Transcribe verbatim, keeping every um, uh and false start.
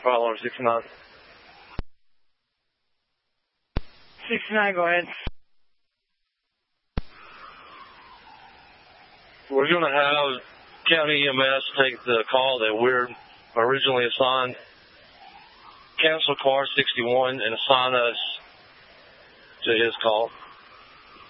Follower sixty-nine. sixty-nine, go ahead. We're going to have County E M S take the call that we're originally assigned. Cancel car sixty-one and assign us to his call.